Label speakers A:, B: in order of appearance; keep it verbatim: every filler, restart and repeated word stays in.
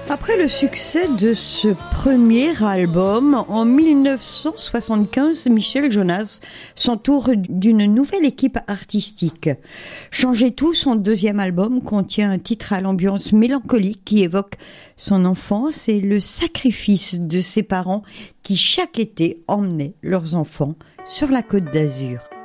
A: Après le succès de ce premier album, en mille neuf cent soixante-quinze, Michel Jonas s'entoure d'une nouvelle équipe artistique. Changer tout, son deuxième album contient un titre à l'ambiance mélancolique qui évoque son enfance et le sacrifice de ses parents qui chaque été emmenaient leurs enfants sur la Côte d'Azur.